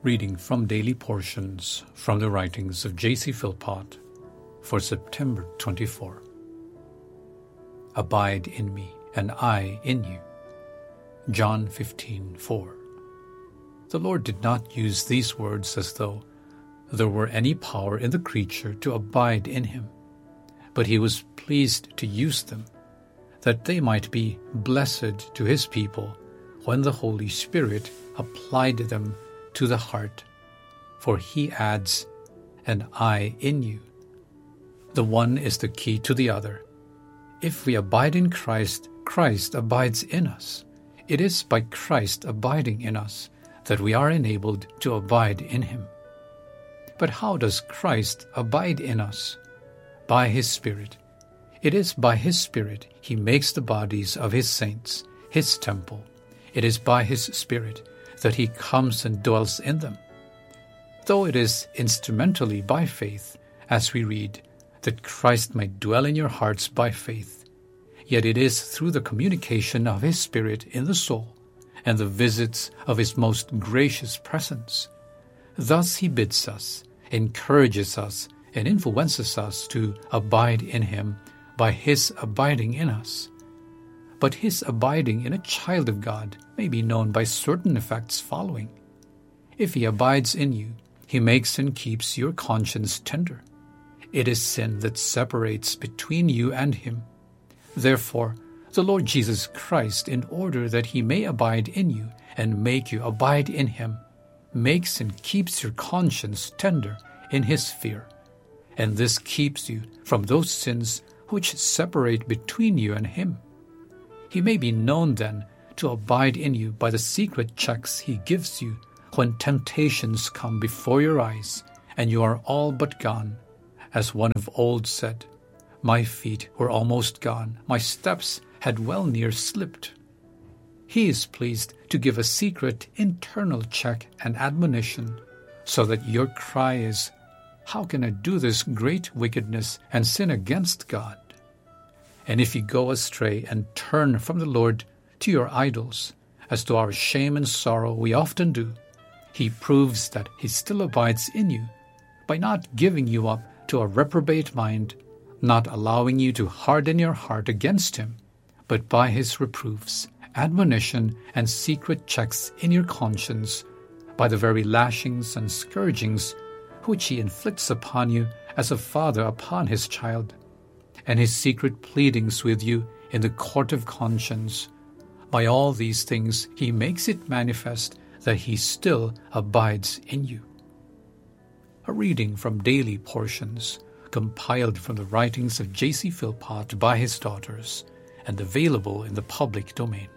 Reading from Daily Portions from the writings of J.C. Philpott for September 24. Abide in me, and I in you. John 15:4. The Lord did not use these words as though there were any power in the creature to abide in him, but he was pleased to use them, that they might be blessed to his people when the Holy Spirit applied them to the heart. For he adds, and I in you. The one is the key to the other. If we abide in Christ, Christ abides in us. It is by Christ abiding in us that we are enabled to abide in him. But how does Christ abide in us? By his Spirit. It is by his Spirit he makes the bodies of his saints his temple. It is by his Spirit that he comes and dwells in them. Though it is instrumentally by faith, as we read, that Christ might dwell in your hearts by faith, yet it is through the communication of his Spirit in the soul and the visits of his most gracious presence. Thus he bids us, encourages us, and influences us to abide in him by his abiding in us. But his abiding in a child of God may be known by certain effects following. If he abides in you, he makes and keeps your conscience tender. It is sin that separates between you and him. Therefore, the Lord Jesus Christ, in order that he may abide in you and make you abide in him, makes and keeps your conscience tender in his fear. And this keeps you from those sins which separate between you and him. He may be known then to abide in you by the secret checks he gives you when temptations come before your eyes and you are all but gone. As one of old said, "My feet were almost gone, my steps had well near slipped." He is pleased to give a secret internal check and admonition, so that your cry is, "How can I do this great wickedness and sin against God?" And if you go astray and turn from the Lord to your idols, as to our shame and sorrow we often do, he proves that he still abides in you by not giving you up to a reprobate mind, not allowing you to harden your heart against him, but by his reproofs, admonition, and secret checks in your conscience, by the very lashings and scourgings which he inflicts upon you as a father upon his child, and his secret pleadings with you in the court of conscience. By all these things he makes it manifest that he still abides in you. A reading from Daily Portions, compiled from the writings of J.C. Philpott by his daughters, and available in the public domain.